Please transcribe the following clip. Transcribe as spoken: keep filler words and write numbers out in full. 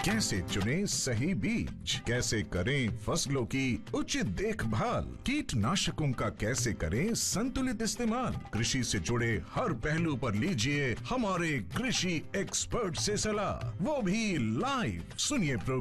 कैसे चुनें सही बीज, कैसे करें फसलों की उचित देखभाल, कीटनाशकों का कैसे करें संतुलित इस्तेमाल। कृषि से जुड़े हर पहलू पर लीजिए हमारे कृषि एक्सपर्ट से सलाह, वो भी लाइव। सुनिए प्रोग्राम